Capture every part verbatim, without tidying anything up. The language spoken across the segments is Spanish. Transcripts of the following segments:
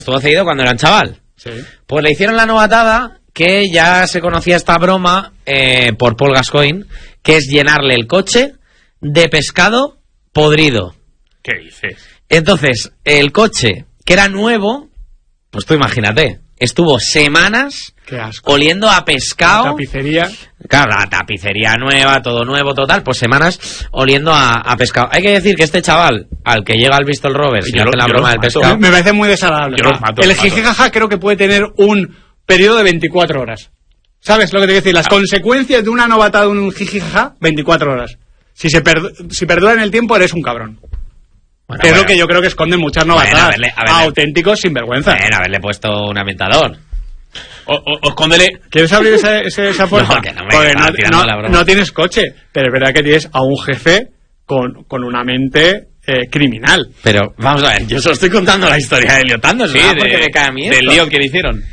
Estuvo cedido cuando era un chaval. Sí. Pues le hicieron la novatada, que ya se conocía esta broma eh, por Paul Gascoigne, que es llenarle el coche de pescado podrido. ¿Qué dices? Entonces, el coche, que era nuevo, pues tú imagínate, estuvo semanas Qué asco. oliendo a pescado. La tapicería. Claro, la tapicería nueva, todo nuevo, total, pues semanas oliendo a, a pescado. Hay que decir que este chaval, al que llega al Bristol Rovers y Yo hace lo- la yo broma lo del mato. pescado... Me parece muy desagradable. Yo los mato, el los mato. jijijaja creo que puede tener un periodo de veinticuatro horas. ¿Sabes lo que te quiero decir? Las consecuencias de una novatada de un jijijaja, veinticuatro horas. Si se perdu- si perdura en el tiempo, eres un cabrón. Bueno, es bueno. lo que yo creo que esconden muchas Bueno, novatadas. a verle- a verle. Auténticos sinvergüenza. Bueno, haberle puesto un ambientador. O, o, o escóndele. ¿Quieres abrir esa, esa, esa puerta? No, que no me Porque estaba no, tirando no- la broma. no tienes coche, pero es verdad que tienes a un jefe con, con una mente eh, criminal. Pero, vamos a ver, yo solo estoy contando la historia de Elliot Anderson, Sí, ¿verdad? de, Porque me cae a mí del esto. lío que le hicieron.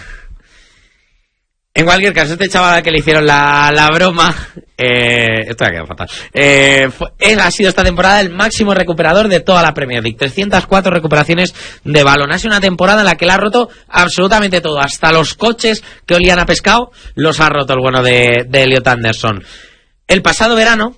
En cualquier caso, este chaval al que le hicieron la, la broma, eh, esto me ha quedado fatal. Eh, fue- él ha sido esta temporada el máximo recuperador de toda la Premier League. trescientas cuatro recuperaciones de balón. Ha sido una temporada en la que le ha roto absolutamente todo. Hasta los coches que olían a pescado los ha roto el bueno de, de Elliot Anderson. El pasado verano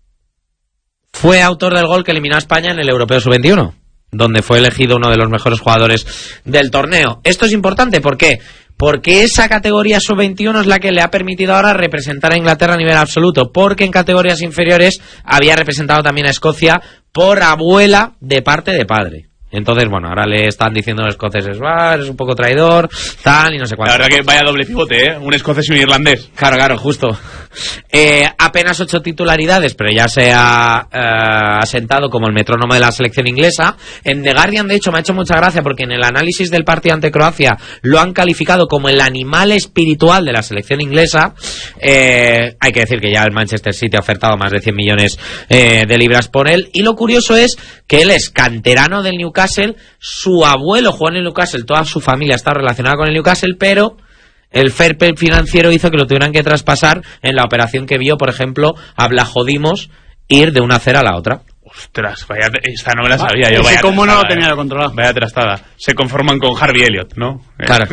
fue autor del gol que eliminó a España en el Europeo sub veintiuno, donde fue elegido uno de los mejores jugadores del torneo. Esto es importante, ¿por qué? Porque esa categoría sub veintiuno es la que le ha permitido ahora representar a Inglaterra a nivel absoluto, porque en categorías inferiores había representado también a Escocia por abuela de parte de padre. Entonces, bueno, ahora le están diciendo a los escoceses, va, eres un poco traidor, tal, y no sé La cuánto. verdad que vaya doble pivote, ¿eh? Un escocés y un irlandés. Claro, claro, justo. Eh, apenas ocho titularidades, pero ya se ha eh, asentado como el metrónomo de la selección inglesa. En The Guardian, de hecho, me ha hecho mucha gracia porque en el análisis del partido ante Croacia lo han calificado como el animal espiritual de la selección inglesa. Eh, hay que decir que ya el Manchester City ha ofertado más de cien millones eh, de libras por él. Y lo curioso es que él es canterano del Newcastle. Su abuelo jugó en el Newcastle, toda su familia está relacionada con el Newcastle, pero el fair play financiero hizo que lo tuvieran que traspasar en la operación que vio, por ejemplo, a Blajodimos ir de una acera a la otra. Ostras, vaya, esta no me la sabía yo. Ese Vaya cómo no lo trastada, tenía eh. controlado. Vaya trastada. Se conforman con Harvey Elliott, ¿no? Claro.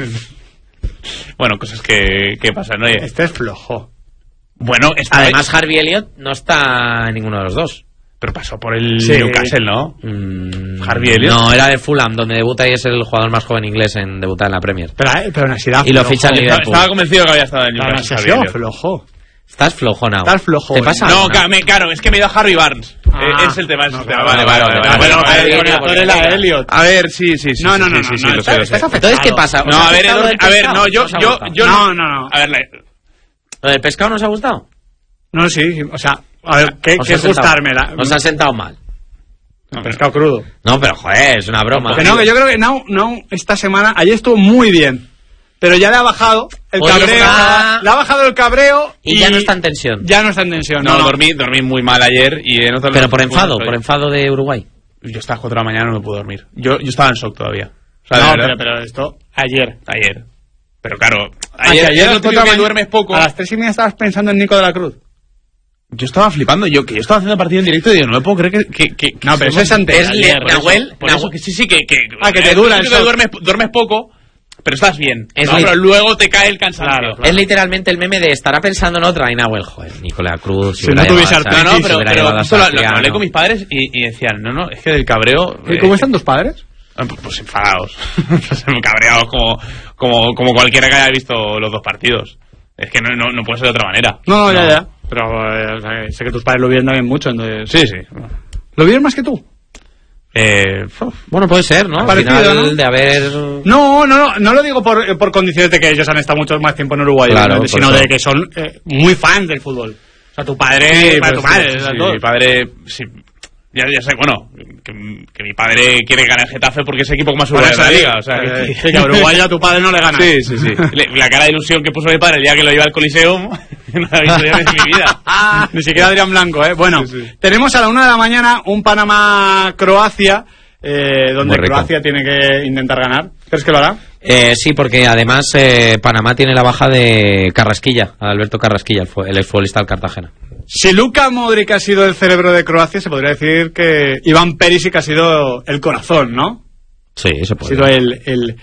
Bueno, cosas que, que pasan, ¿no? Oye, Este es flojo. bueno, esta Además, vez- Harvey Elliott no está en ninguno de los dos. pero pasó por el Sí. Newcastle, ¿no? Mm, Harvey Elliott. No, era de Fulham, donde debuta y es el jugador más joven inglés en debutar en la Premier. Pero, eh, pero aún así da Y lo flojo. ficha el Estaba, Liverpool. estaba convencido que había estado en Pero aún Newcastle. así ha Harvey sido Elliott. flojo. Estás flojona. Estás flojo, ¿Te pasa? No, algo, ca- me- claro, es que me he ido a Harvey Barnes. Ah. Eh, es el tema, es el No, tema. claro, Vale, vale, vale. vale, Bueno, vale, a ver, vale, con vale, actor vale, era vale. Elliot. A ver, sí, sí, sí. No, no, sí, no, sí, no, sí, no, lo estás- sé, lo sé. estás Entonces, ¿qué pasa? No, ¿Os ha a ver, afectado el a ver, pescado? no, yo, ¿Os ha yo, gustado? yo No, no, no. A ver, la- ¿Lo del pescado no os ha gustado? No, sí, o sea, a ver, ¿qué, ¿Os qué ha es sentado? gustármela? ¿Os ha sentado mal? Pescado crudo. No, pero joder, es una broma. Que no, que yo creo que no, no, esta semana, ayer estuvo muy bien. Pero ya le ha bajado el Hoy cabreo. está- Le ha bajado el cabreo Y ya no está en tensión. Ya no está en tensión. No, dormí, dormí muy mal ayer y en otro Pero por enfado, por enfado de Uruguay. Yo estaba a las cuatro de la mañana, no me pude dormir. Yo, yo estaba en shock todavía. O sea, de No, verdad, pero, pero esto, ayer. ayer. Pero claro, Ah, ayer, que ayer a las lo cuatro típico de la que mañana- duermes poco. A las tres y media estabas pensando en Nico de la Cruz. Yo estaba flipando, yo que yo estaba haciendo partido en directo y digo, no me puedo creer que... que, que No, pero eso es antes. Es ayer, le- por eso. Nahuel, Por eso Nahuel- que sí, sí, que... que Ah, que te es dura el típico que shock. duermes, duermes poco, pero estás bien. Es No, li- pero luego te cae el cansancio. Claro, Es literalmente el meme de estará pensando en otra y Nahuel, joder, Nicolás Cruz. Si no tuviese No, no, artritis, pero, hubiera pero llevado a justo lo, lo- lo Satriano. hablé con mis padres y, y decían, no, no, es que del cabreo... ¿Y eh, cómo están tus padres? Ah, Pues, pues enfadados. Pues cabreados como, como, como cualquiera que haya visto los dos partidos. Es que no, no, no puede ser de otra manera. No, no, ya, ya. Pero eh, o sea, sé que tus padres lo vieron también mucho, entonces... Sí, sí. ¿Lo vieron más que tú? Eh, Bueno, puede ser, ¿no? Al Parecido, final ¿no? de haber... No, no, no, no lo digo por, por condiciones de que ellos han estado mucho más tiempo en Uruguay, Claro, obviamente, por sino eso. de que son eh, muy fans del fútbol. O sea, tu padre, Sí, para pues tu madre, sí, o sea, sí, todo. mi padre, sí, ya, ya sé, bueno, que, que mi padre quiere ganar el Getafe porque es el equipo que más Por sube de eso la digo, liga. O sea, eh, que- que a Uruguay a tu padre no le gana. Sí, sí, sí. Le- La cara de ilusión que puso mi padre el día que lo lleva al Coliseum, no la he visto yo en mi vida. Ni siquiera Adrián Blanco, ¿eh? Bueno, Sí, sí. tenemos a la una de la mañana un Panamá-Croacia, eh, donde Muy rico. Croacia tiene que intentar ganar. ¿Crees que lo hará? Eh, sí, porque además eh, Panamá tiene la baja de Carrasquilla, Alberto Carrasquilla, el, fu- el exfutbolista del Cartagena. Si Luka Modric ha sido el cerebro de Croacia, se podría decir que Iván Perisic ha sido el corazón, ¿no? Sí, se Ha puede. sido el, el,